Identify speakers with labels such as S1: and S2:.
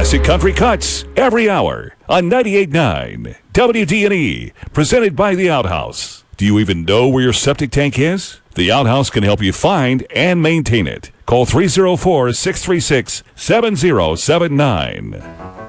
S1: Classic Country Cuts every hour on 98.9 WDNE, presented by The Outhouse. Do you even know where your septic tank is? The Outhouse can help you find and maintain it. Call 304-636-7079.